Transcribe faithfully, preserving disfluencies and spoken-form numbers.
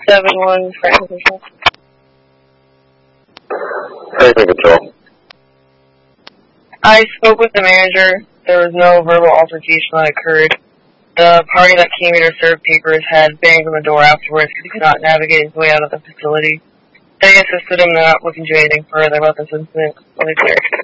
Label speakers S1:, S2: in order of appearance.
S1: seven one, Franklin Control.
S2: Franklin Control.
S1: I spoke with the manager. There was no verbal altercation that occurred. The party that came here to serve papers had bangs on the door afterwards because he could not navigate his way out of the facility. They assisted him in not looking to do anything further about this incident. Only clear.